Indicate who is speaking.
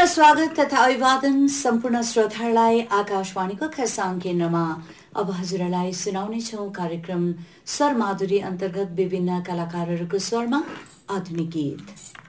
Speaker 1: पुनः स्वागत तथा अभिवादन सम्पूर्ण श्रोताहरूलाई आकाशवाणीको खरसाङ केन्द्रमा। अब हजुरलाई सुनाउनेछौँ कार्यक्रम स्वर माधुरी अन्तर्गत विभिन्न कलाकारहरूको स्वरमा आधुनिक गीत।